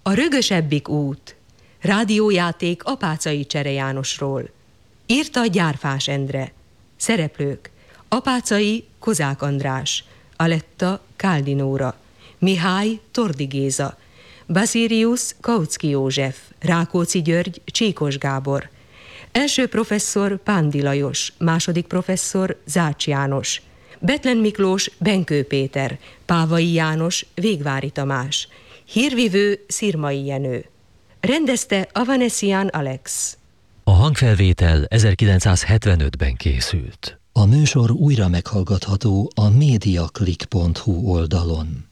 A rögösebbik út. Rádiójáték Apáczai Csere Jánosról. Írta Gyárfás Endre. Szereplők: Apáczai Kozák András, Aletta Káldi Nóra, Mihály Tordi Géza, Basilius Kautsky József, Rákóczi György Csíkos Gábor, első professzor Pándi Lajos, második professzor Zács János, Bethlen Miklós Benkő Péter, Pávai János Végvári Tamás, hírvivő Szirmai Jenő. Rendezte Avanesian Alex. A hangfelvétel 1975-ben készült. A műsor újra meghallgatható a mediaclick.hu oldalon.